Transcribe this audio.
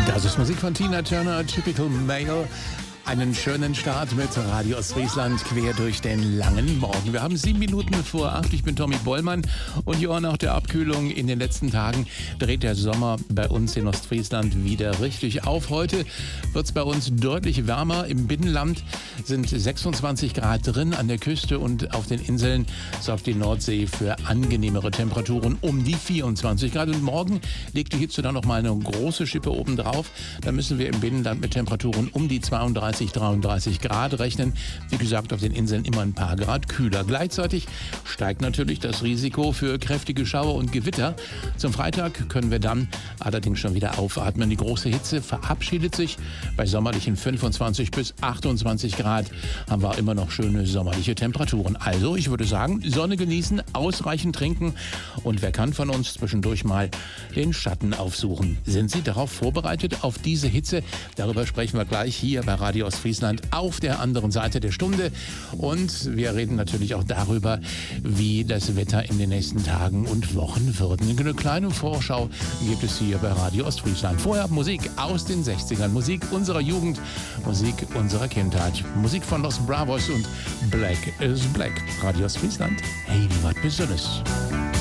Das ist Musik von Tina Turner, Typical Male. Einen schönen Start mit Radio Ostfriesland quer durch den langen Morgen. Wir haben 7 Minuten vor 8. Ich bin Tommy Bollmann und hier auch nach der Abkühlung in den letzten Tagen dreht der Sommer bei uns in Ostfriesland wieder richtig auf. Heute wird es bei uns deutlich wärmer. Im Binnenland sind 26 Grad drin, an der Küste und auf den Inseln sorgt die Nordsee für angenehmere Temperaturen um die 24 Grad. Und morgen legt die Hitze dann noch mal eine große Schippe oben drauf. Da müssen wir im Binnenland mit Temperaturen um die 33 Grad rechnen. Wie gesagt, auf den Inseln immer ein paar Grad kühler. Gleichzeitig steigt natürlich das Risiko für kräftige Schauer und Gewitter. Zum Freitag können wir dann allerdings schon wieder aufatmen. Die große Hitze verabschiedet sich. Bei sommerlichen 25 bis 28 Grad haben wir immer noch schöne sommerliche Temperaturen. Also, ich würde sagen, Sonne genießen, ausreichend trinken und wer kann von uns zwischendurch mal den Schatten aufsuchen. Sind Sie darauf vorbereitet, auf diese Hitze? Darüber sprechen wir gleich hier bei Radio Ostfriesland auf der anderen Seite der Stunde. Und wir reden natürlich auch darüber, wie das Wetter in den nächsten Tagen und Wochen wird. Eine kleine Vorschau gibt es hier bei Radio Ostfriesland. Vorher Musik aus den 60ern, Musik unserer Jugend, Musik unserer Kindheit, Musik von Los Bravos und Black is Black. Radio Ostfriesland, hey, wie was Besonderes.